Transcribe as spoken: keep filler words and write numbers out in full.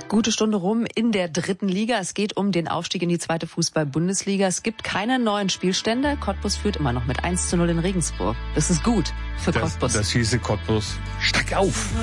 Gute Stunde rum in der dritten Liga. Es geht um den Aufstieg in die zweite Fußball-Bundesliga. Es gibt keine neuen Spielstände. Cottbus führt immer noch mit eins zu null in Regensburg. Das ist gut für das, Cottbus. Das hieße Cottbus, steig auf!